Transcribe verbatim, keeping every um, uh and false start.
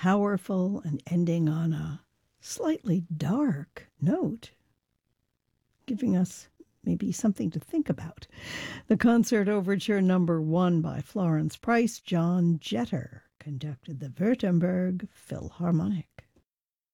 powerful and ending on a slightly dark note, giving us maybe something to think about. The Concert Overture Number One by Florence Price. John Jetter conducted the Württemberg Philharmonic.